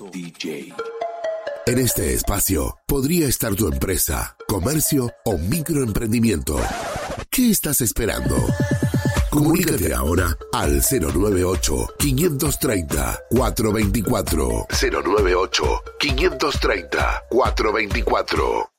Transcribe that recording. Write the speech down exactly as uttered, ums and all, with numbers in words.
D J. En este espacio podría estar tu empresa, comercio o microemprendimiento. ¿Qué estás esperando? Comunícate ahora al cero nueve ocho, quinientos treinta, cuatrocientos veinticuatro. cero nueve ocho, quinientos treinta, cuatrocientos veinticuatro.